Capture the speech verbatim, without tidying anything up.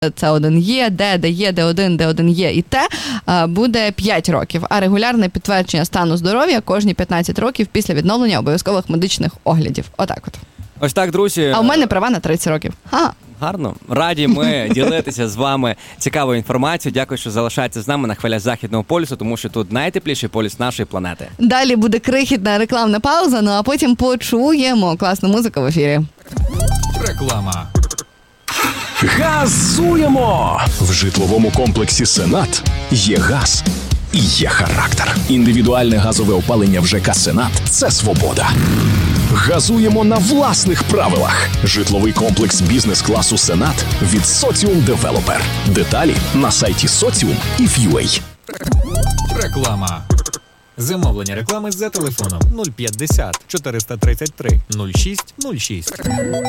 Це один Є, Д, Д Є, Д один, Д один Є і Т, буде п'ять років, а регулярне підтвердження стану здоров'я кожні п'ятнадцять років після відновлення обов'язкових медичних оглядів. Отак от. Ось так, друзі. А у мене права на тридцять років. Ага. Гарно. Раді ми ділитися з вами цікавою інформацією. Дякую, що залишаєтеся з нами на хвилях Західного полюсу, тому що тут найтепліший полюс нашої планети. Далі буде крихітна рекламна пауза, ну а потім почуємо класну музику в ефірі. Реклама. Газуємо! В житловому комплексі «Сенат» є газ і є характер. Індивідуальне газове опалення в ЖК «Сенат» – це свобода. Газуємо на власних правилах. Житловий комплекс бізнес-класу «Сенат» від Соціум Девелопер. Деталі на сайті Соціум і Ф'юей. Реклама. Замовлення реклами за телефоном нуль п'ятдесят чотириста тридцять три нуль шість нуль шість.